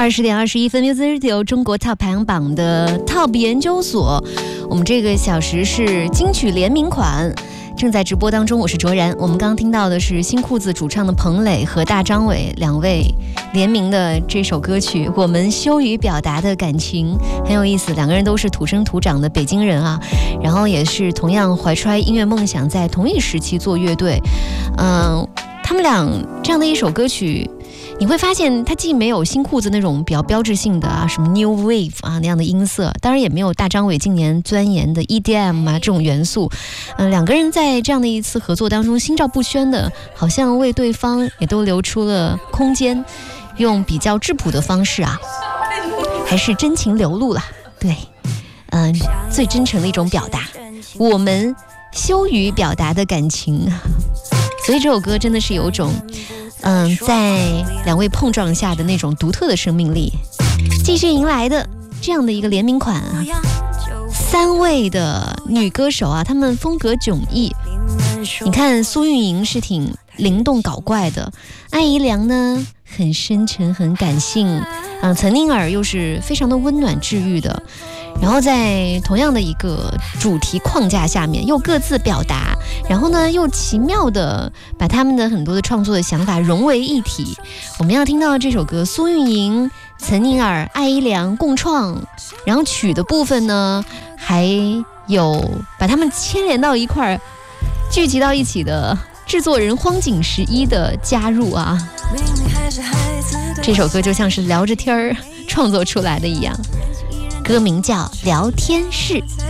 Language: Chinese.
20点21分 ，Music Radio 中国 Top 排行榜的 Top 研究所，我们这个小时是金曲联名款，正在直播当中。我是卓然，我们刚刚听到的是新裤子主唱的彭磊和大张伟两位联名的这首歌曲《我们羞于表达的感情》，很有意思。两个人都是土生土长的北京人啊，然后也是同样怀揣音乐梦想，在同一时期做乐队。他们俩这样的一首歌曲，你会发现它既没有新裤子那种比较标志性的啊，什么 New Wave 啊那样的音色，当然也没有大张伟近年钻研的 EDM 啊这种元素。两个人在这样的一次合作当中，心照不宣的，好像为对方也都留出了空间，用比较质朴的方式啊，还是真情流露了。对，最真诚的一种表达，我们羞于表达的感情。所以这首歌真的是有种在两位碰撞下的那种独特的生命力，继续迎来的这样的一个联名款啊，3位的女歌手啊，她们风格迥异。你看苏运莹是挺灵动搞怪的，艾怡良呢很深沉很感性，岑宁儿又是非常的温暖治愈的。然后在同样的一个主题框架下面，又各自表达，然后呢又奇妙的把他们的很多的创作的想法融为一体。我们要听到这首歌，苏运莹、岑宁儿、艾怡良共创，然后曲的部分呢，还有把他们牵连到一块儿，聚集到一起的制作人荒井十一的加入啊。这首歌就像是聊着天儿创作出来的一样。歌名叫《聊天室》。